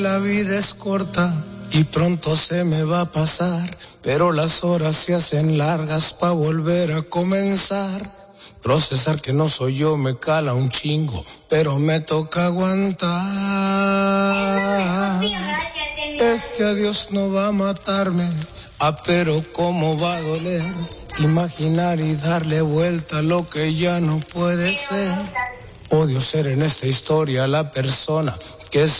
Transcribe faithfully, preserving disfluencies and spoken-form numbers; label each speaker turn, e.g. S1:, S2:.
S1: La vida es corta y pronto se me va a pasar, pero las horas se hacen largas pa' volver a comenzar. Procesar que no soy yo me cala un chingo, pero me toca aguantar. Este adiós no va a matarme, ah, pero cómo va a doler. Imaginar y darle vuelta a lo que ya no puede ser. Odio ser en esta historia la persona que